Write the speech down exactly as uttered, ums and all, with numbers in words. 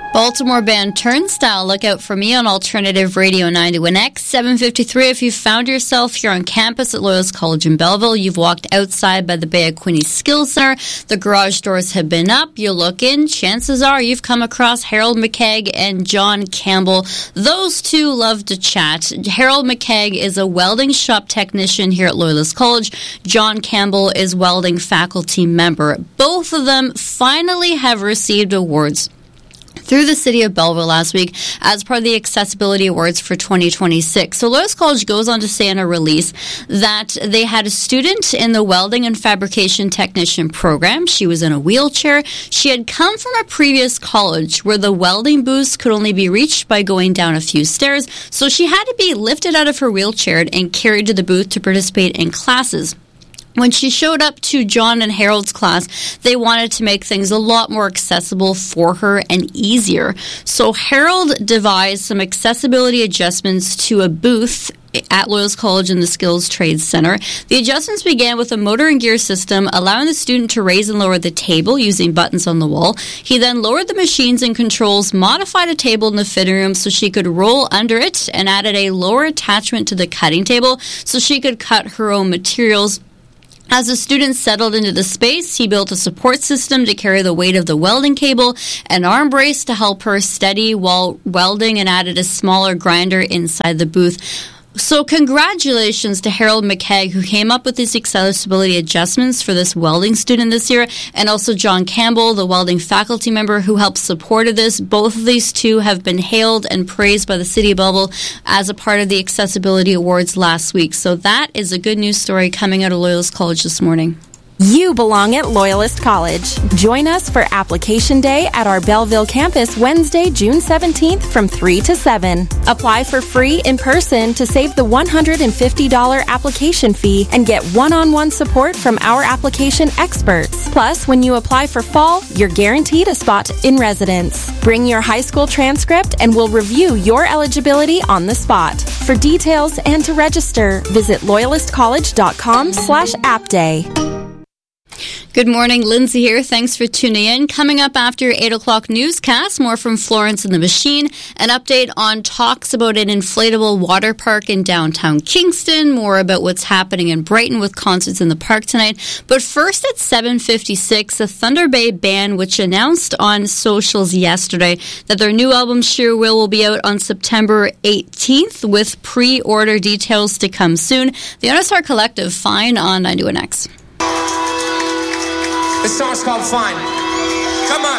Baltimore band Turnstile, look out for me on Alternative Radio ninety-one X. seven fifty-three, if you found yourself here on campus at Loyalist College in Belleville, you've walked outside by the Bay of Quinte Skills Center, the garage doors have been up, you look in, chances are you've come across Harold McKeag and John Campbell. Those two love to chat. Harold McKeag is a welding shop technician here at Loyalist College. John Campbell is welding faculty member. Both of them finally have received awards through the City of Belleville last week as part of the Accessibility Awards for twenty twenty-six. So Loyalist College goes on to say in a release that they had a student in the welding and fabrication technician program. She was in a wheelchair. She had come from a previous college where the welding booths could only be reached by going down a few stairs. So she had to be lifted out of her wheelchair and carried to the booth to participate in classes. When she showed up to John and Harold's class, they wanted to make things a lot more accessible for her and easier. So Harold devised some accessibility adjustments to a booth at Loyalist College in the Skills Trades Center. The adjustments began with a motor and gear system, allowing the student to raise and lower the table using buttons on the wall. He then lowered the machines and controls, modified a table in the fitting room so she could roll under it, and added a lower attachment to the cutting table so she could cut her own materials. As the students settled into the space, he built a support system to carry the weight of the welding cable, an arm brace to help her steady while welding, and added a smaller grinder inside the booth. So congratulations to Harold McKeag, who came up with these accessibility adjustments for this welding student this year, and also John Campbell, the welding faculty member who helped supported this. Both of these two have been hailed and praised by the City of Belleville as a part of the Accessibility Awards last week. So that is a good news story coming out of Loyalist College this morning. You belong at Loyalist College. Join us for Application Day at our Belleville campus Wednesday, June seventeenth from three to seven. Apply for free in person to save the one hundred fifty dollars application fee and get one-on-one support from our application experts. Plus, when you apply for fall, you're guaranteed a spot in residence. Bring your high school transcript and we'll review your eligibility on the spot. For details and to register, visit loyalistcollege.com slash appday. Good morning, Lindsay here. Thanks for tuning in. Coming up after your eight o'clock newscast, more from Florence and the Machine, an update on talks about an inflatable water park in downtown Kingston, more about what's happening in Brighton with concerts in the park tonight. But first at seven fifty-six, the Thunder Bay Band, which announced on socials yesterday that their new album, Sheer Will, will be out on September eighteenth with pre-order details to come soon. The Honest Heart Collective, Fine on ninety-one X. This song's called Fine. Come on.